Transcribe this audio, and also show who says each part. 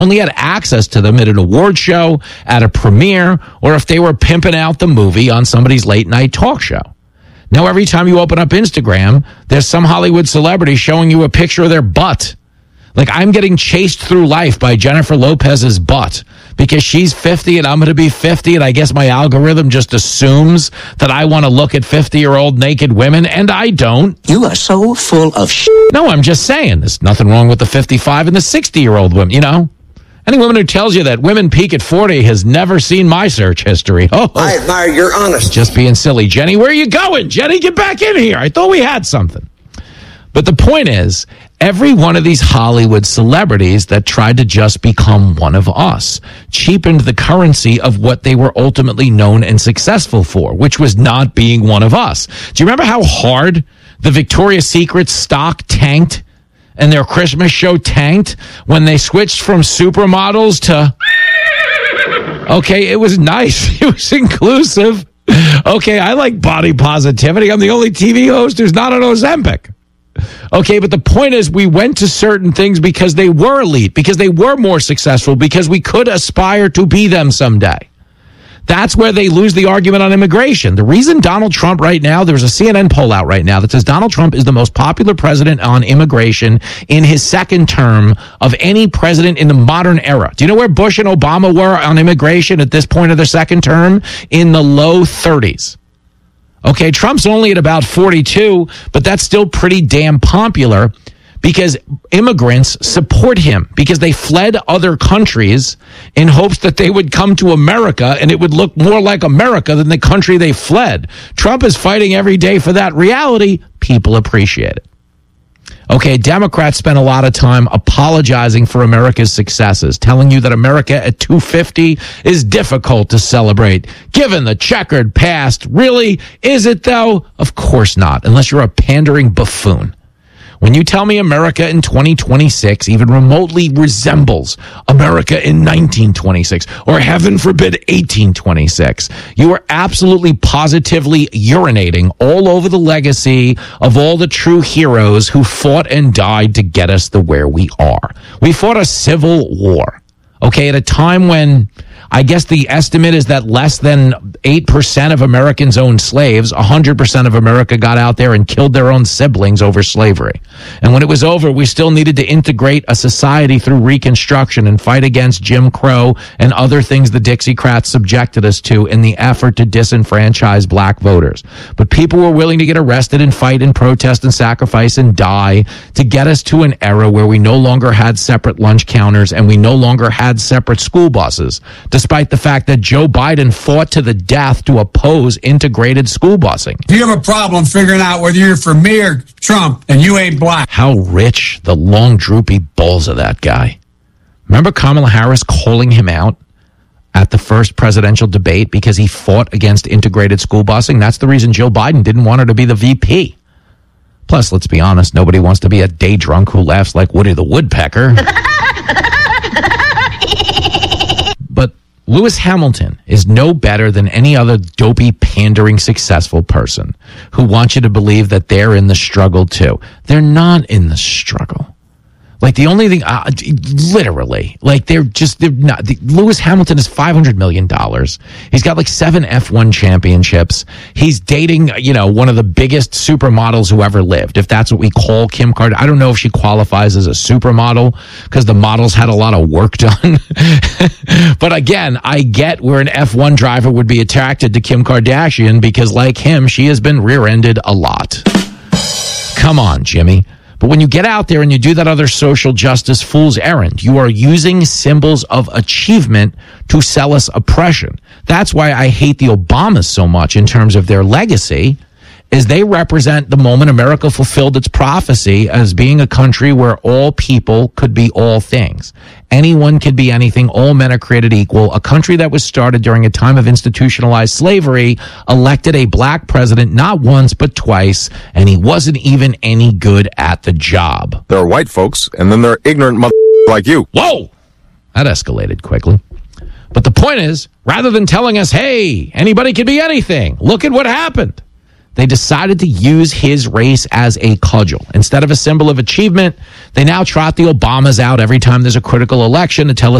Speaker 1: only had access to them at an award show, at a premiere, or if they were pimping out the movie on somebody's late night talk show. Now, every time you open up Instagram, there's some Hollywood celebrity showing you a picture of their butt. Like, I'm getting chased through life by Jennifer Lopez's butt because she's 50 and I'm going to be 50, and I guess my algorithm just assumes that I want to look at 50-year-old naked women, and I don't.
Speaker 2: You are so full of
Speaker 1: No, I'm just saying, there's nothing wrong with the 55 and the 60-year-old women, you know? Any woman who tells you that women peak at 40 has never seen my search history.
Speaker 3: I admire your honesty.
Speaker 1: Just being silly. Jenny, where are you going? Jenny, get back in here. I thought we had something. But the point is, every one of these Hollywood celebrities that tried to just become one of us cheapened the currency of what they were ultimately known and successful for, which was not being one of us. Do you remember how hard the Victoria's Secret stock tanked and their Christmas show tanked when they switched from supermodels to... Okay, it was nice. It was inclusive. Okay, I like body positivity. I'm the only TV host who's not on Ozempic. Okay, but the point is we went to certain things because they were elite, because they were more successful, because we could aspire to be them someday. That's where they lose the argument on immigration. The reason Donald Trump right now, there's a CNN poll out right now that says Donald Trump is the most popular president on immigration in his second term of any president in the modern era. Do you know where Bush and Obama were on immigration at this point of their second term? In the low 30s. Okay, Trump's only at about 42, but that's still pretty damn popular because immigrants support him because they fled other countries in hopes that they would come to America and it would look more like America than the country they fled. Trump is fighting every day for that reality. People appreciate it. Okay, Democrats spent a lot of time apologizing for America's successes, telling you that America at 250 is difficult to celebrate, given the checkered past. Really? Is it, though? Of course not, unless you're a pandering buffoon. When you tell me America in 2026 even remotely resembles America in 1926, or heaven forbid 1826, you are absolutely positively urinating all over the legacy of all the true heroes who fought and died to get us to where we are. We fought a civil war, okay, at a time when I guess the estimate is that less than 8% of Americans owned slaves. 100% of America got out there and killed their own siblings over slavery. And when it was over, we still needed to integrate a society through Reconstruction and fight against Jim Crow and other things the Dixiecrats subjected us to in the effort to disenfranchise black voters. But people were willing to get arrested and fight and protest and sacrifice and die to get us to an era where we no longer had separate lunch counters and we no longer had separate school buses, despite the fact that Joe Biden fought to the death to oppose integrated school busing.
Speaker 4: You have a problem figuring out whether you're for me or Trump, and you ain't black.
Speaker 1: How rich the long, droopy balls of that guy. Remember Kamala Harris calling him out at the first presidential debate because he fought against integrated school busing? That's the reason Joe Biden didn't want her to be the VP. Plus, let's be honest, nobody wants to be a day drunk who laughs like Woody the Woodpecker. But Lewis Hamilton is no better than any other dopey, pandering, successful person who wants you to believe that they're in the struggle too. They're not in the struggle. Like the only thing, literally, like they're not. Lewis Hamilton is $500 million. He's got like 7 F1 championships. He's dating, one of the biggest supermodels who ever lived. If that's what we call Kim Kardashian. I don't know if she qualifies as a supermodel because the models had a lot of work done. But again, I get where an F1 driver would be attracted to Kim Kardashian because like him, she has been rear-ended a lot. Come on, Jimmy. But when you get out there and you do that other social justice fool's errand, you are using symbols of achievement to sell us oppression. That's why I hate the Obamas so much in terms of their legacy, is they represent the moment America fulfilled its prophecy as being a country where all people could be all things. Anyone could be anything. All men are created equal. A country that was started during a time of institutionalized slavery elected a black president not once but twice, and he wasn't even any good at the job.
Speaker 5: There are white folks, and then there are ignorant like you.
Speaker 1: Whoa! That escalated quickly. But the point is, rather than telling us, hey, anybody can be anything, look at what happened. They decided to use his race as a cudgel. Instead of a symbol of achievement, they now trot the Obamas out every time there's a critical election to tell us